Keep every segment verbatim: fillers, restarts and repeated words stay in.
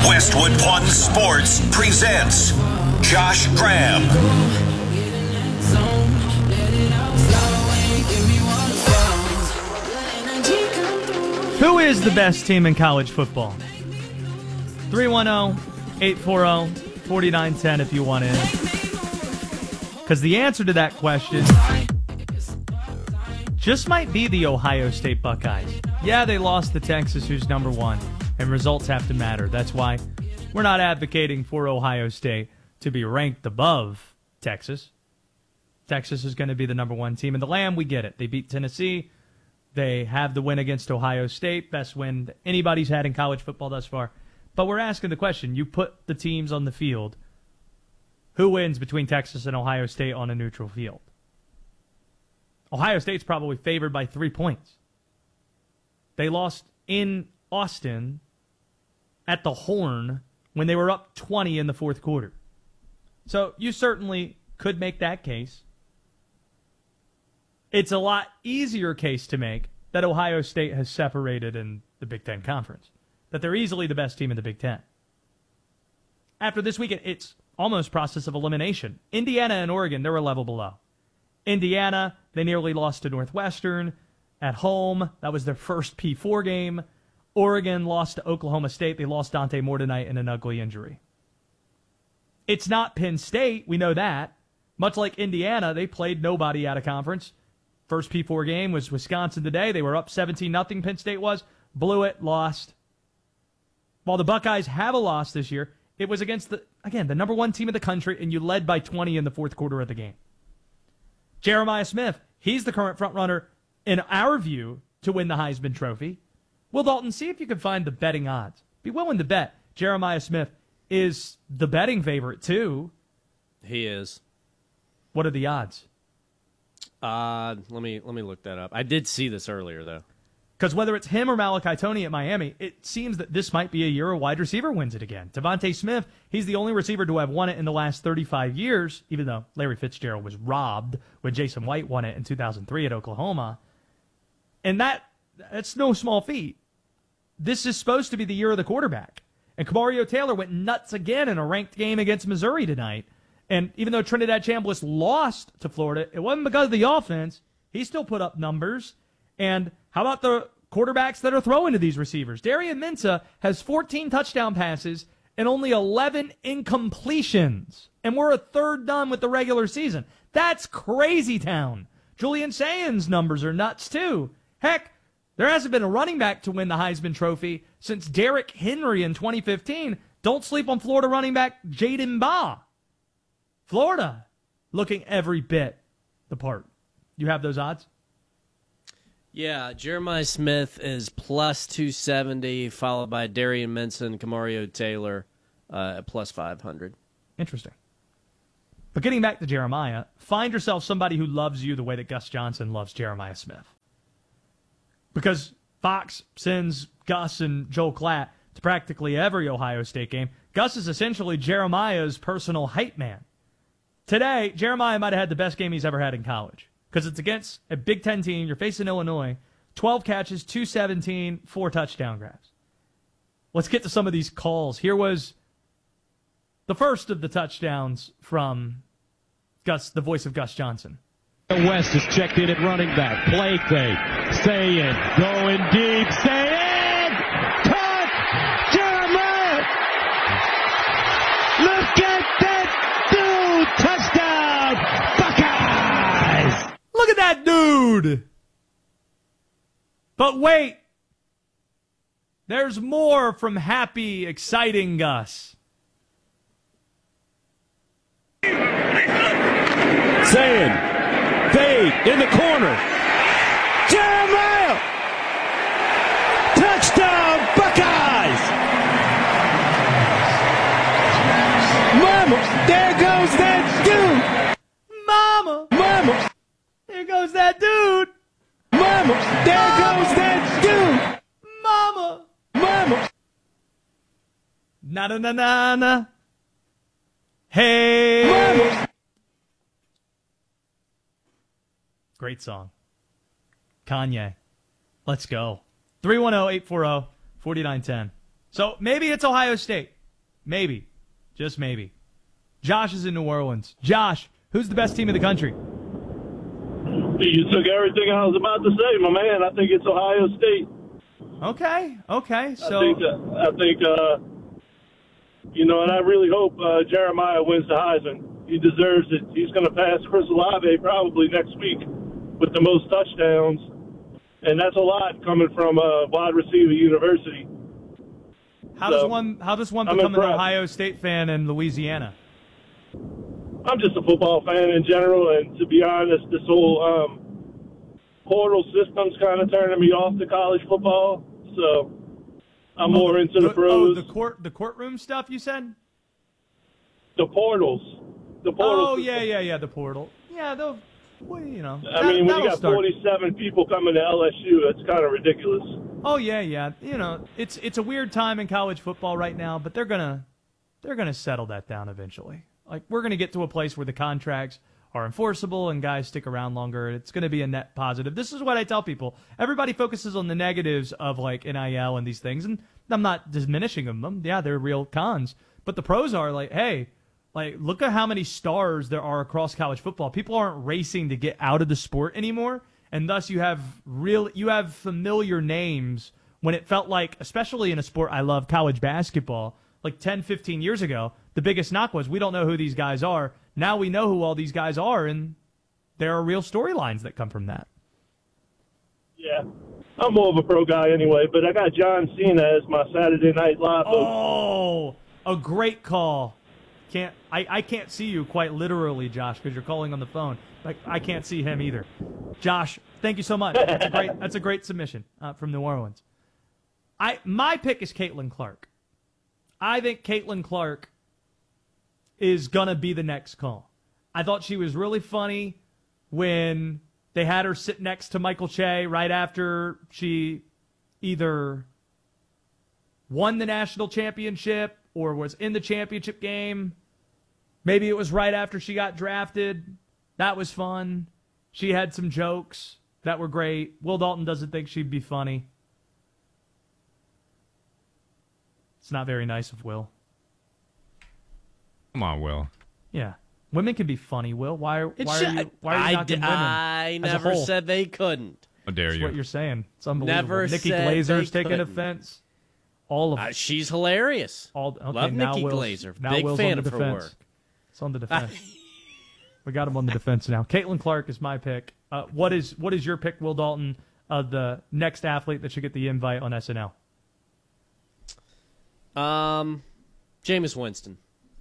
Westwood One Sports presents Josh Graham. Who is the best team in college football? three one zero, eight four zero, four nine one zero if you want in. Because the answer to that question just might be the Ohio State Buckeyes. Yeah, they lost to Texas, who's number one, and results have to matter. That's why we're not advocating for Ohio State to be ranked above Texas. Texas is going to be the number one team in the land. We get it. They beat Tennessee. They have the win against Ohio State, best win that anybody's had in college football thus far. But we're asking the question, you put the teams on the field, who wins between Texas and Ohio State on a neutral field? Ohio State's probably favored by three points. They lost in Austin at the Horn when they were up twenty in the fourth quarter. So you certainly could make that case. It's a lot easier case to make that Ohio State has separated in the Big Ten Conference, that they're easily the best team in the Big Ten. After this weekend, it's almost process of elimination. Indiana and Oregon, they're a level below. Indiana, they nearly lost to Northwestern at home. That was their first P four game. Oregon lost to Oklahoma State. They lost Dante Moore tonight in an ugly injury. It's not Penn State. We know that. Much like Indiana, they played nobody out of conference. First P four game was Wisconsin today. They were up seventeen nothing, Penn State was. Blew it, lost. While the Buckeyes have a loss this year, it was against, the again, the number one team in the country, and you led by twenty in the fourth quarter of the game. Jeremiah Smith, he's the current frontrunner, in our view, to win the Heisman Trophy. Will Dalton, see if you can find the betting odds. Be willing to bet Jeremiah Smith is the betting favorite, too. He is. What are the odds? Uh, let me let me look that up. I did see this earlier, though. Because whether it's him or Malachi Toney at Miami, it seems that this might be a year a wide receiver wins it again. Devontae Smith, he's the only receiver to have won it in the last thirty-five years, even though Larry Fitzgerald was robbed when Jason White won it in two thousand three at Oklahoma. And that that's no small feat. This is supposed to be the year of the quarterback. And Kamario Taylor went nuts again in a ranked game against Missouri tonight. And even though Trinidad Chambliss lost to Florida, it wasn't because of the offense. He still put up numbers. And how about the quarterbacks that are throwing to these receivers? Darian Mensah has fourteen touchdown passes and only eleven incompletions. And we're a third done with the regular season. That's crazy town. Julian Sayins's numbers are nuts, too. Heck, there hasn't been a running back to win the Heisman Trophy since Derrick Henry in twenty fifteen. Don't sleep on Florida running back Jaden Baugh. Florida looking every bit the part. You have those odds? Yeah, Jeremiah Smith is plus two seventy, followed by Darian Mensah and Kamario Taylor uh, at plus five hundred. Interesting. But getting back to Jeremiah, find yourself somebody who loves you the way that Gus Johnson loves Jeremiah Smith. Because Fox sends Gus and Joel Klatt to practically every Ohio State game. Gus is essentially Jeremiah's personal hype man. Today, Jeremiah might have had the best game he's ever had in college. Because it's against a Big Ten team. You're facing Illinois. twelve catches, two seventeen, four touchdown grabs. Let's get to some of these calls. Here was the first of the touchdowns from Gus, the voice of Gus Johnson. West is checked in at running back. Play fake. Stay in. Going deep. Stay in. Touch. Jeremiah. Look at that dude. Touchdown. Buckeyes. Look at that dude. But wait. There's more from happy, exciting Gus. Saying. Fade in the corner. Jeremiah! Touchdown, Buckeyes! Mama, there goes that dude! Mama! Mama! There goes that dude! Mama! There goes that dude! Mama! Mama! Na na na na na. Hey! Mama! Great song. Kanye. Let's go. three one zero, eight four zero, four nine one zero. So maybe it's Ohio State. Maybe. Just maybe. Josh is in New Orleans. Josh, who's the best team in the country? You took everything I was about to say, my man. I think it's Ohio State. Okay, okay. So I think, uh, I think uh, you know, and I really hope uh, Jeremiah wins the Heisman. He deserves it. He's going to pass Chris Olave probably next week with the most touchdowns, and that's a lot coming from a wide receiver university. How so, does one how does one I'm become impressed. an Ohio State fan in Louisiana? I'm just a football fan in general, and to be honest, this whole um, portal system's kind of turning me off to college football. So I'm oh, more into the, the pros. Oh, the court the courtroom stuff you said? The portals. The portal Oh system. yeah, yeah, yeah. The portal. Yeah, they'll. Well, you know. I that- mean, when you that'll got start. forty-seven people coming to L S U, it's kind of ridiculous. Oh yeah, yeah. You know, it's it's a weird time in college football right now, but they're gonna they're gonna settle that down eventually. Like we're gonna get to a place where the contracts are enforceable and guys stick around longer. It's gonna be a net positive. This is what I tell people. Everybody focuses on the negatives of like N I L and these things, and I'm not diminishing them. Yeah, they're real cons, but the pros are like, hey, like look at how many stars there are across college football. People aren't racing to get out of the sport anymore. And thus you have real, you have familiar names when it felt like, especially in a sport I love, college basketball, like ten, fifteen years ago, the biggest knock was we don't know who these guys are. Now we know who all these guys are, and there are real storylines that come from that. Yeah. I'm more of a pro guy anyway, but I got John Cena as my Saturday Night Live host. Oh, a great call. Can't I, I can't see you quite literally, Josh, because you're calling on the phone. Like I can't see him either. Josh, thank you so much. That's a great, that's a great submission uh, from New Orleans. I my pick is Caitlin Clark. I think Caitlin Clark is gonna be the next call. I thought she was really funny when they had her sit next to Michael Che right after she either won the national championship or was in the championship game. Maybe it was right after she got drafted. That was fun. She had some jokes that were great. Will Dalton doesn't think she'd be funny. It's not very nice of Will. Come on, Will. Yeah. Women can be funny, Will. Why, are- It why should- are you, why are you I, knocking d- women I as a never whole? said they couldn't. How dare That's you? what you're saying. It's unbelievable. Never Nikki said Glazer's they taking couldn't. offense. All of Uh, it. she's hilarious. All, okay, Love now Nikki Will's, Glazer. Now Big Will's fan on the of her defense. work. It's on the defense. We got him on the defense now. Caitlin Clark is my pick. Uh, what is what is your pick, Will Dalton, of the next athlete that should get the invite on S N L? Um, Jameis Winston.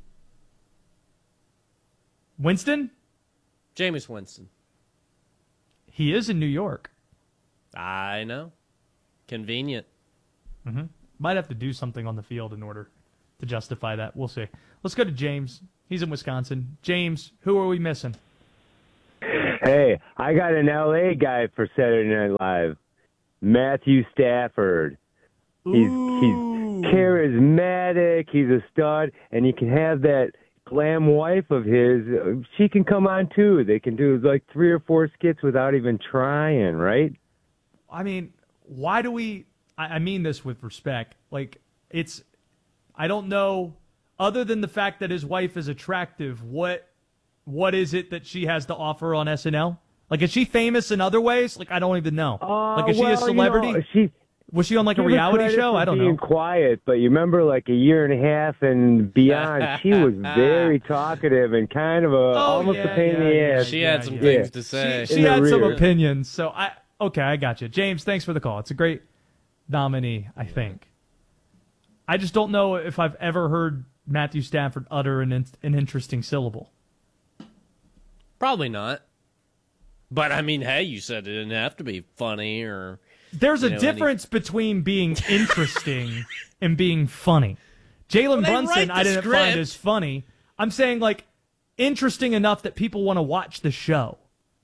Winston? Jameis Winston. He is in New York. I know. Convenient. Might have to do something on the field in order to justify that. We'll see. Let's go to James. He's in Wisconsin. James, who are we missing? Hey, I got an L A guy for Saturday Night Live. Matthew Stafford. He's Ooh. he's charismatic. He's a stud, and you can have that glam wife of his. She can come on too. They can do like three or four skits without even trying, right? I mean, why do we... I I mean this with respect. Like, it's... I don't know, other than the fact that his wife is attractive, what what is it that she has to offer on S N L? Like, is she famous in other ways? Like, I don't even know. Uh, like, is she well, a celebrity? You know, she, Was she on, like, a give her reality credit show? for I don't being know. quiet, but you remember, like a year and a half and beyond, she was very talkative and kind of a almost Oh, yeah, a pain in yeah, the yeah. ass. She Yeah, had some yeah. things Yeah. to say. She In the had some rear. opinions, so I... Okay, I got you. James, thanks for the call. It's a great nominee, I think. I just don't know if I've ever heard Matthew Stafford utter an, in- an interesting syllable. Probably not. But, I mean, hey, you said it didn't have to be funny or... There's a You know, difference between being interesting and being funny. Jalen they Brunson, write I the didn't script. find as funny. I'm saying, like, interesting enough that people want to watch the show.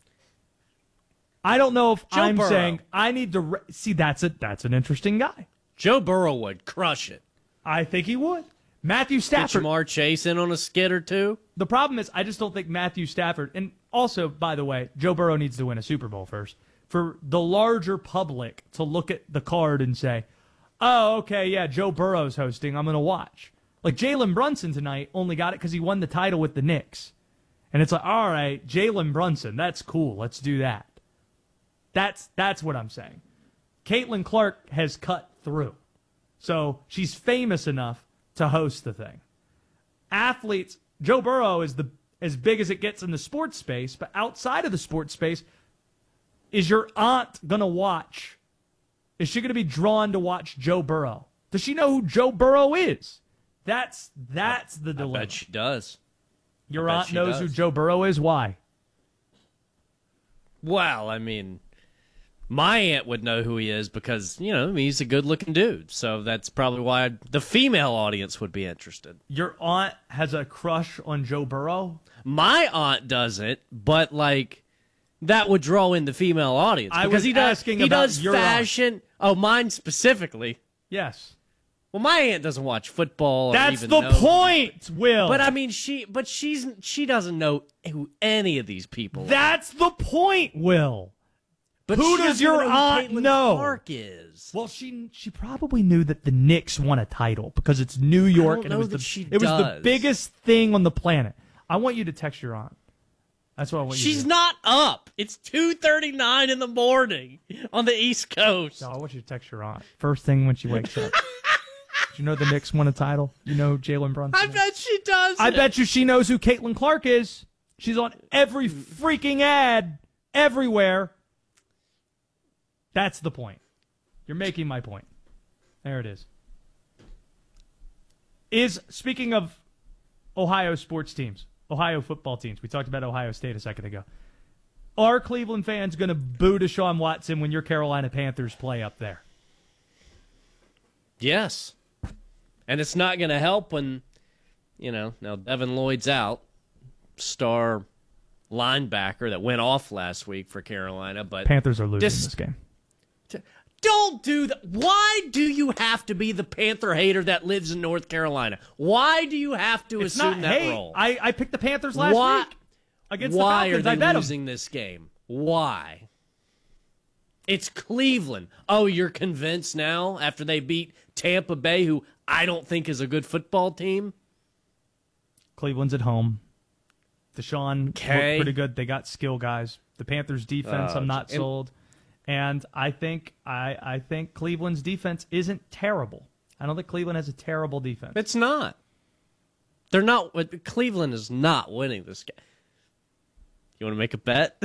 I don't know if Joe I'm Burrow. saying I need to re- see. That's a that's an interesting guy. Joe Burrow would crush it. I think he would. Matthew Get Stafford. Jamar Chase in on a skit or two. The problem is, I just don't think Matthew Stafford, and also, by the way, Joe Burrow needs to win a Super Bowl first. For the larger public to look at the card and say, oh, okay, yeah, Joe Burrow's hosting, I'm going to watch. Like Jalen Brunson tonight only got it because he won the title with the Knicks. And it's like, all right, Jalen Brunson, that's cool. Let's do that. That's that's what I'm saying. Caitlin Clark has cut through. So she's famous enough to host the thing. Athletes, Joe Burrow is the as big as it gets in the sports space, but outside of the sports space, is your aunt going to watch? Is she going to be drawn to watch Joe Burrow? Does she know who Joe Burrow is? That's that's the dilemma. I bet she does. Your I bet aunt she knows does. who Joe Burrow is? Why? Well, I mean, my aunt would know who he is because, you know, he's a good-looking dude. So that's probably why the female audience would be interested. Your aunt has a crush on Joe Burrow? My aunt doesn't, but, like, that would draw in the female audience. I because was he does, asking he about does your aunt. fashion. Oh, mine specifically. Yes. Well, my aunt doesn't watch football. Or That's even the know. point, Will. But I mean, she, but she's, she doesn't know who any of these people are. That's the point, Will. But who she does doesn't your know who aunt Caitlin know? Clark is. Well, she she probably knew that the Knicks won a title because it's New York don't and it know was that the she it was the does. biggest thing on the planet. I want you to text your aunt. That's what I want you She's to do. not up. It's two thirty-nine in the morning on the East Coast. No, I want you to text your aunt first thing when she wakes up. Do you know the Knicks won a title? You know Jalen Brunson? I bet she does. I bet you she knows who Caitlin Clark is. She's on every freaking ad everywhere. That's the point. You're making my point. There it is. Is, speaking of Ohio sports teams, Ohio football teams, we talked about Ohio State a second ago. Are Cleveland fans going to boo Deshaun Watson when your Carolina Panthers play up there? Yes. And it's not going to help when, you know, now Devin Lloyd's out, star linebacker that went off last week for Carolina. But Panthers are losing Dis- this game. Don't do that. Why do you have to be the Panther hater that lives in North Carolina? Why do you have to It's assume not that hate. role? I, I picked the Panthers last Why- week against Why the Falcons. are I they bet 'em. losing this game? Why? It's Cleveland. Oh, you're convinced now after they beat Tampa Bay, who I don't think is a good football team? Cleveland's at home. Deshaun Okay. looked pretty good. They got skill guys. The Panthers' defense, Uh, I'm not and- sold. And I think I, I think Cleveland's defense isn't terrible. I don't think Cleveland has a terrible defense. It's not. They're not. Cleveland is not winning this game. You want to make a bet?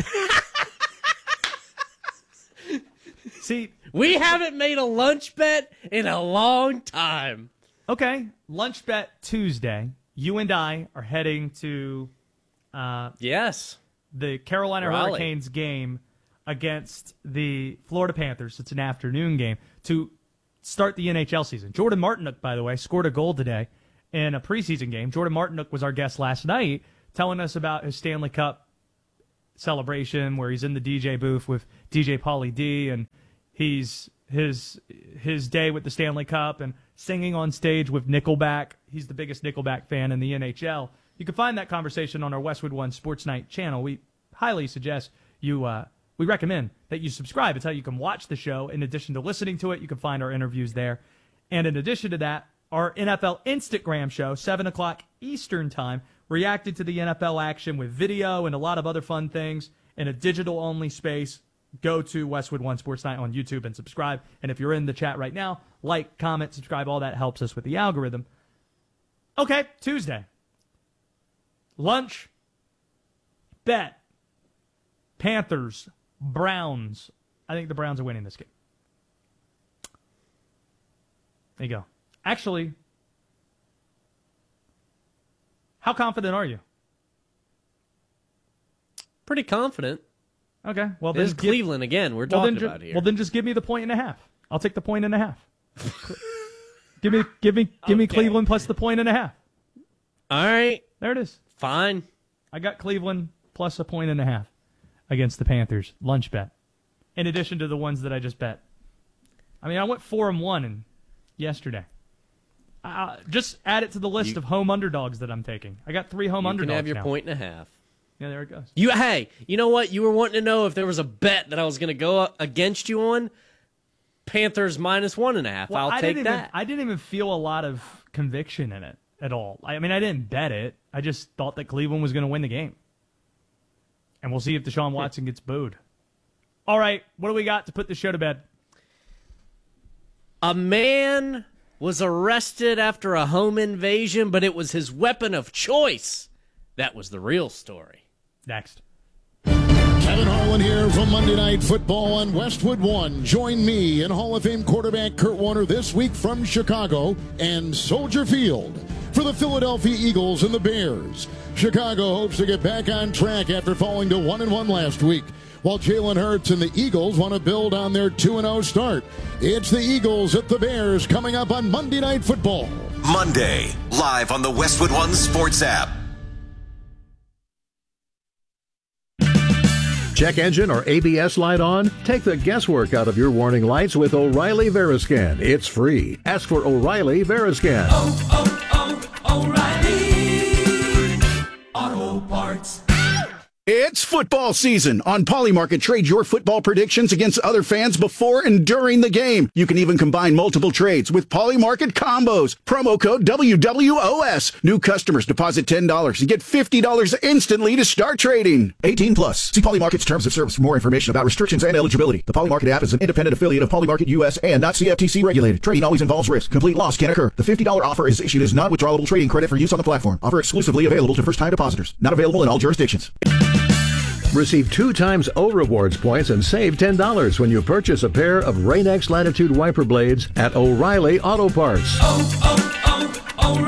See, We haven't made a lunch bet in a long time. okay, lunch bet Tuesday. You and I are heading to uh, Yes. the Carolina Raleigh. Hurricanes game against the Florida Panthers. It's an afternoon game to start the N H L season. Jordan Martinook, by the way, scored a goal today in a preseason game. Jordan Martinook was our guest last night, telling us about his Stanley Cup celebration where he's in the D J booth with D J Pauly D, and he's his his day with the Stanley Cup and singing on stage with Nickelback. He's the biggest Nickelback fan in the N H L. You can find that conversation on our Westwood One Sports Night channel. We highly suggest you, uh, we recommend that you subscribe. It's how you can watch the show. In addition to listening to it, you can find our interviews there. And in addition to that, our N F L Instagram show, seven o'clock Eastern time, reacted to the N F L action with video and a lot of other fun things in a digital-only space. Go to Westwood One Sports Night on YouTube and subscribe. And if you're in the chat right now, like, comment, subscribe. All that helps us with the algorithm. Okay, Tuesday. Lunch. Bet. Panthers. Browns. I think the Browns are winning this game. There you go. Actually, how confident are you? Pretty confident. Okay, well It then is give- Cleveland again. We're well, talking then ju- about here. Well, then just give me the point and a half. I'll take the point and a half. give me, give me, give me Okay. Cleveland plus the point and a half. All right. There it is. Fine. I got Cleveland plus a point and a half against the Panthers. Lunch bet. In addition to the ones that I just bet. I mean, I went four and one in yesterday. Uh, just add it to the list You- of home underdogs that I'm taking. I got three home You underdogs can have your now. point and a half. Yeah, there it goes. You hey, you know what? You were wanting to know if there was a bet that I was going to go against you on. Panthers minus one and a half. Well, I'll I take didn't even- that. I didn't even feel a lot of conviction in it. at all. I mean, I didn't bet it. I just thought that Cleveland was going to win the game. And we'll see if Deshaun Watson gets booed. All right, what do we got to put the show to bed? A man was arrested after a home invasion, but it was his weapon of choice. That was the real story. Next. Kevin Harlan here from Monday Night Football on Westwood One. Join me and Hall of Fame quarterback Kurt Warner this week from Chicago and Soldier Field for the Philadelphia Eagles and the Bears. Chicago hopes to get back on track after falling to one and one last week, while Jalen Hurts and the Eagles want to build on their two and oh start. It's the Eagles at the Bears coming up on Monday Night Football. Monday, live on the Westwood One Sports app. Check engine or A B S light on? Take the guesswork out of your warning lights with O'Reilly Veriscan. It's free. Ask for O'Reilly Veriscan. Oh, oh, oh, O'Reilly Auto Parts. It's football season. On Polymarket, trade your football predictions against other fans before and during the game. You can even combine multiple trades with Polymarket combos. Promo code W W O S. New customers deposit ten dollars and get fifty dollars instantly to start trading. eighteen plus. See Polymarket's terms of service for more information about restrictions and eligibility. The Polymarket app is an independent affiliate of Polymarket U S and not C F T C regulated. Trading always involves risk. Complete loss can occur. The fifty dollars offer is issued as non-withdrawable trading credit for use on the platform. Offer exclusively available to first-time depositors. Not available in all jurisdictions. Receive two times O Rewards points and save ten dollars when you purchase a pair of Rain-X Latitude wiper blades at O'Reilly Auto Parts. Oh,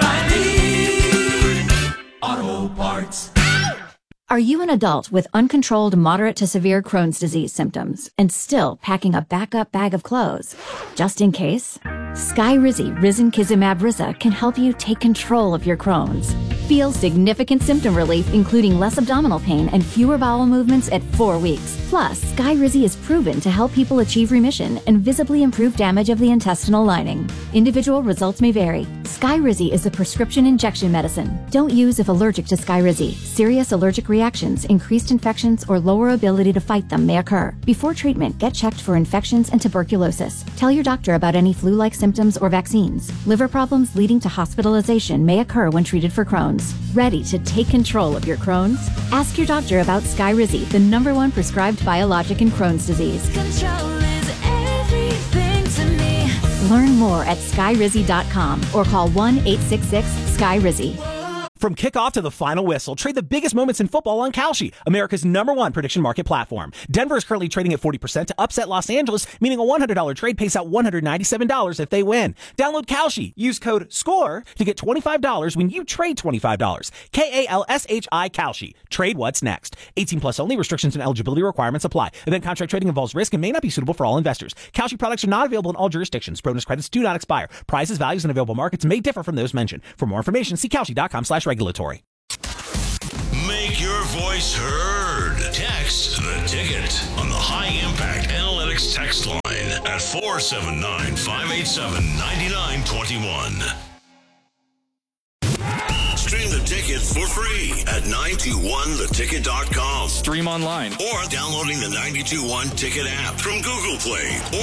oh, oh, O'Reilly Auto Parts. Are you an adult with uncontrolled moderate to severe Crohn's disease symptoms and still packing a backup bag of clothes? Just in case? Skyrizi Risankizumab Riza can help you take control of your Crohn's. Feel significant symptom relief, including less abdominal pain and fewer bowel movements at four weeks. Plus, Skyrizi is proven to help people achieve remission and visibly improve damage of the intestinal lining. Individual results may vary. Skyrizi is a prescription injection medicine. Don't use if allergic to Skyrizi. Serious allergic reactions, increased infections, or lower ability to fight them may occur. Before treatment, get checked for infections and tuberculosis. Tell your doctor about any flu-like symptoms or vaccines. Liver problems leading to hospitalization may occur when treated for Crohn's. Ready to take control of your Crohn's? Ask your doctor about Skyrizi, the number one prescribed biologic in Crohn's disease. Control is everything to me. Learn more at skyrizi dot com or call one eight six six Skyrizi. From kickoff to the final whistle, trade the biggest moments in football on Kalshi, America's number one prediction market platform. Denver is currently trading at forty percent to upset Los Angeles, meaning a one hundred dollars trade pays out one hundred ninety-seven dollars if they win. Download Kalshi. Use code SCORE to get twenty-five dollars when you trade twenty-five dollars. K A L S H I Kalshi. Trade what's next. eighteen plus only. Restrictions and eligibility requirements apply. Event contract trading involves risk and may not be suitable for all investors. Kalshi products are not available in all jurisdictions. Bonus credits do not expire. Prices, values, and available markets may differ from those mentioned. For more information, see Kalshi dot com slash regulatory. Make your voice heard. Text the ticket on the High Impact Analytics text line at four seven nine, five eight seven, nine nine two one. Stream the ticket for free at nine two one the ticket dot com. Stream online. Or downloading the nine two one Ticket app from Google Play